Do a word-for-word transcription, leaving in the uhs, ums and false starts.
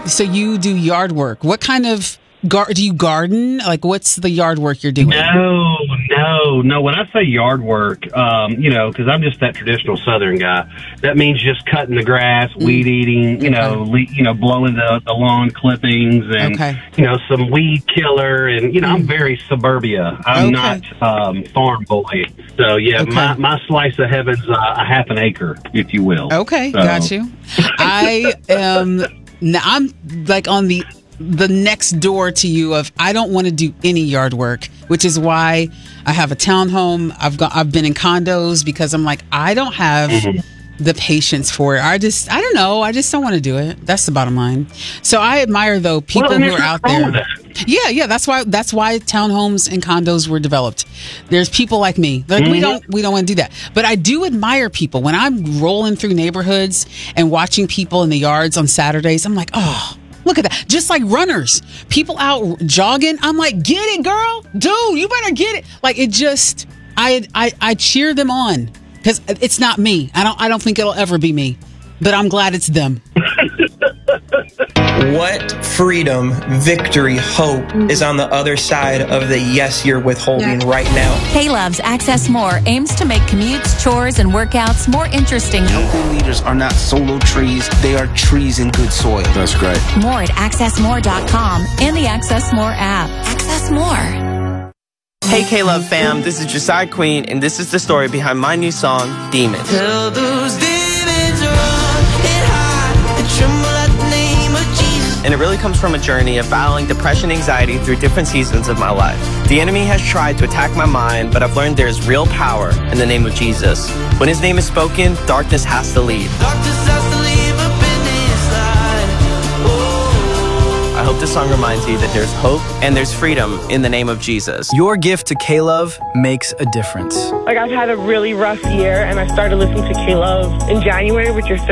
so you do yard work. What kind of gar- do you garden? Like, what's the yard work you're doing? No, no, no. When I say yard work, um, you know, because I'm just that traditional Southern guy, that means just cutting the grass, mm. weed eating, you know, le- you know, blowing the, the lawn clippings, and okay. you know, some weed killer, and you know, mm. I'm very suburbia. I'm okay. not um, farm boy. So yeah, okay. my my slice of heaven's uh, a half an acre, if you will. Okay, so. got you. I am. I'm like on the. the next door to you of I don't want to do any yard work, which is why I have a townhome. I've got I've been in condos because I'm like, I don't have mm-hmm. the patience for it. I just I don't know. I just don't want to do it. That's the bottom line. So I admire though people well, who are out there. Yeah, yeah. That's why that's why townhomes and condos were developed. There's people like me. Like mm-hmm. we don't we don't want to do that. But I do admire people when I'm rolling through neighborhoods and watching people in the yards on Saturdays. I'm like, oh. Look at that. Just like runners, people out jogging. I'm like, get it, girl. Dude, you better get it. Like it just, I, I, I cheer them on because it's not me. I don't, I don't think it'll ever be me, but I'm glad it's them. What freedom, victory, hope is on the other side of the yes you're withholding right now? K-Love's Access More aims to make commutes, chores, and workouts more interesting. Healthy leaders are not solo trees. They are trees in good soil. That's great. More at access more dot com and the Access More app. Access More. Hey K-Love fam, this is Josiah Queen, and this is the story behind my new song, Demons. Tell those demons run and hide and tremble at the name of Jesus. And it really comes from a journey of battling depression and anxiety through different seasons of my life. The enemy has tried to attack my mind, but I've learned there's real power in the name of Jesus. When his name is spoken, darkness has to leave. Darkness has to leave up in his light. Oh. I hope this song reminds you that there's hope and there's freedom in the name of Jesus. Your gift to K-Love makes a difference. Like, I've had a really rough year, and I started listening to K-Love in January with your